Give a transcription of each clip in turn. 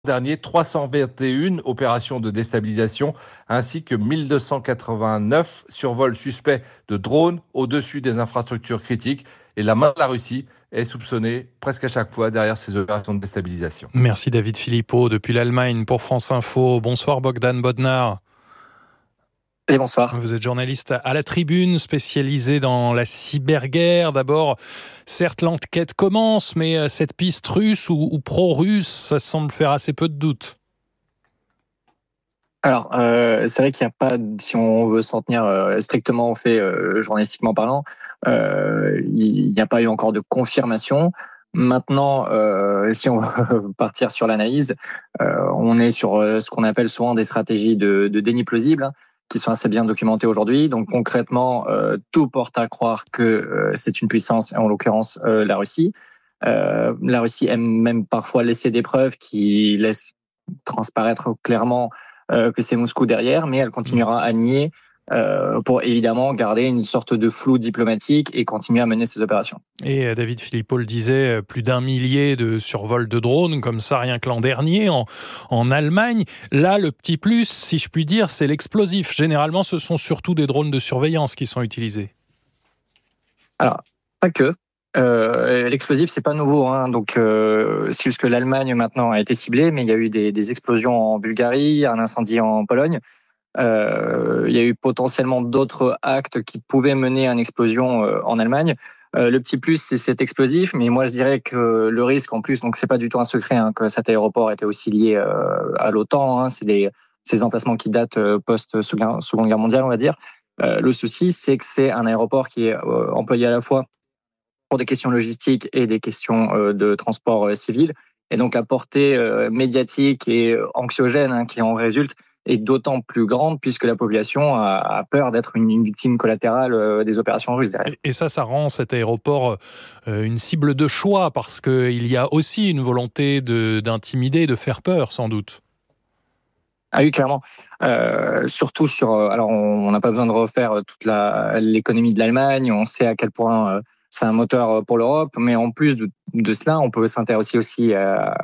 Dernier, 321 opérations de déstabilisation ainsi que 1289 survols suspects de drones au-dessus des infrastructures critiques. Et la main de la Russie est soupçonnée presque à chaque fois derrière ces opérations de déstabilisation. Merci David Philippot depuis l'Allemagne pour France Info. Bonsoir Bogdan Bodnar. Et bonsoir. Vous êtes journaliste à la Tribune, spécialisé dans la cyberguerre. D'abord, certes, l'enquête commence, mais cette piste russe ou pro-russe, ça semble faire assez peu de doute. Alors, c'est vrai qu'il n'y a pas, si on veut s'en tenir strictement aux faits journalistiquement parlant, il n'y a pas eu encore de confirmation. Maintenant, si on veut partir sur l'analyse, on est sur ce qu'on appelle souvent des stratégies de déni plausible, hein, qui sont assez bien documentées aujourd'hui. Donc concrètement, tout porte à croire que c'est une puissance, et en l'occurrence la Russie. La Russie aime même parfois laisser des preuves qui laissent transparaître clairement que c'est Moscou derrière, mais elle continuera à nier pour évidemment garder une sorte de flou diplomatique et continuer à mener ses opérations. Et David Philippot le disait, plus d'1 millier de survols de drones, comme ça rien que l'an dernier en Allemagne. Là, le petit plus, si je puis dire, c'est l'explosif. Généralement, ce sont surtout des drones de surveillance qui sont utilisés. Alors, pas que. L'explosif, c'est pas nouveau, hein. Donc, c'est juste que l'Allemagne maintenant a été ciblée, mais il y a eu des explosions en Bulgarie, un incendie en Pologne. Il y a eu potentiellement d'autres actes qui pouvaient mener à une explosion en Allemagne. Le petit plus, c'est cet explosif, mais moi je dirais que le risque en plus, donc c'est pas du tout un secret, hein, que cet aéroport était aussi lié à l'OTAN, hein, ces emplacements qui datent post-Seconde Guerre mondiale, on va dire. Le souci, c'est que c'est un aéroport qui est employé à la fois pour des questions logistiques et des questions de transport civil. Et donc la portée médiatique et anxiogène, hein, qui en résulte est d'autant plus grande puisque la population a peur d'être une victime collatérale des opérations russes derrière. Et ça rend cet aéroport une cible de choix, parce qu'il y a aussi une volonté d'intimider, de faire peur, sans doute. Ah oui, clairement. Surtout sur. Alors, on n'a pas besoin de refaire toute l'économie de l'Allemagne. On sait à quel point c'est un moteur pour l'Europe. Mais en plus de cela, on peut s'intéresser aussi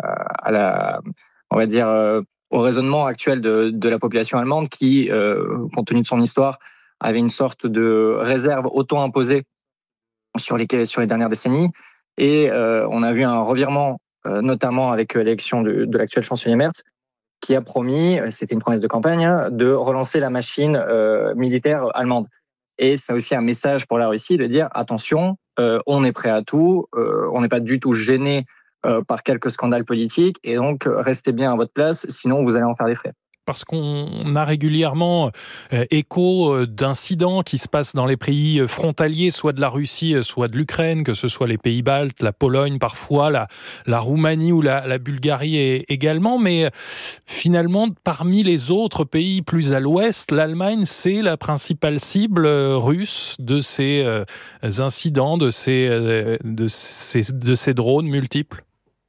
on va dire, au raisonnement actuel de la population allemande qui, compte tenu de son histoire, avait une sorte de réserve auto-imposée sur les dernières décennies. Et on a vu un revirement, notamment avec l'élection de l'actuel chancelier Merz, qui a promis, c'était une promesse de campagne, hein, de relancer la machine militaire allemande. Et c'est aussi un message pour la Russie de dire attention, on est prêt à tout, on n'est pas du tout gêné par quelques scandales politiques, et donc restez bien à votre place, sinon vous allez en faire les frais. Parce qu'on a régulièrement écho d'incidents qui se passent dans les pays frontaliers, soit de la Russie, soit de l'Ukraine, que ce soit les pays baltes, la Pologne parfois, la Roumanie ou la Bulgarie également. Mais finalement, parmi les autres pays plus à l'ouest, l'Allemagne, c'est la principale cible russe de ces incidents, de ces drones multiples.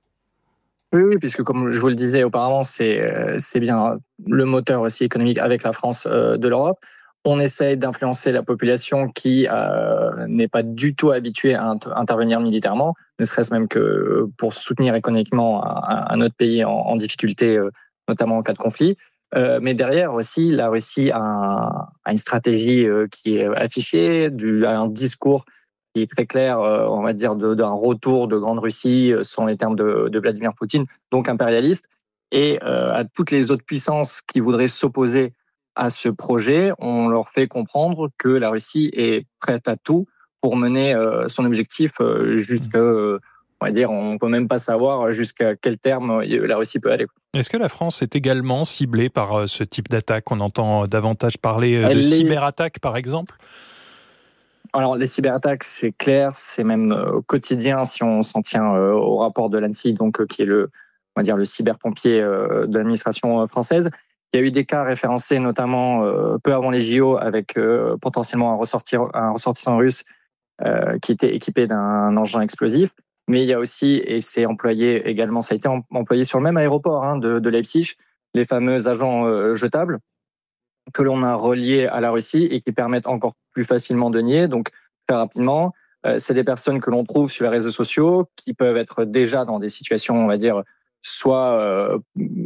Oui, puisque comme je vous le disais auparavant, c'est bien le moteur aussi économique avec la France de l'Europe. On essaye d'influencer la population qui n'est pas du tout habituée à intervenir militairement, ne serait-ce même que pour soutenir économiquement un autre pays en difficulté, notamment en cas de conflit. Mais derrière aussi, la Russie a une stratégie qui est affichée, un discours qui est très clair, on va dire, d'un retour de Grande Russie, selon les termes de Vladimir Poutine, donc impérialiste. Et à toutes les autres puissances qui voudraient s'opposer à ce projet, on leur fait comprendre que la Russie est prête à tout pour mener son objectif jusqu'à, on va dire, on peut même pas savoir jusqu'à quel terme la Russie peut aller. Est-ce que la France est également ciblée par ce type d'attaque ? On entend davantage parler de cyberattaques, par exemple. Alors, les cyberattaques, c'est clair, c'est même quotidien si on s'en tient au rapport de l'ANSSI, donc qui est on va dire, le cyberpompier de l'administration française. Il y a eu des cas référencés, notamment peu avant les JO, avec potentiellement un ressortissant russe qui était équipé d'un engin explosif. Mais il y a aussi, et c'est employé également, ça a été employé sur le même aéroport, hein, de Leipzig, les fameux agents jetables, que l'on a reliés à la Russie et qui permettent encore plus facilement de nier. Donc, très rapidement, c'est des personnes que l'on trouve sur les réseaux sociaux qui peuvent être déjà dans des situations, on va dire, soit